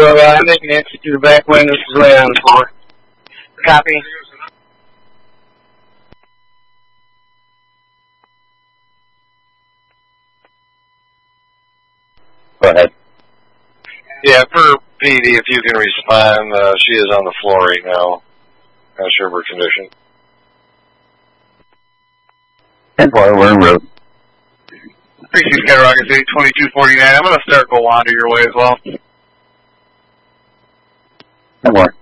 I'm making entry to the back window. This is lay on the floor. Copy. Go ahead. Yeah, for PD, if you can respond, she is on the floor right now. Not sure of her condition. 10-4, we're en route. Precinct Cattaraugus 82249. I'm going to start go wander your way as well. 10-4.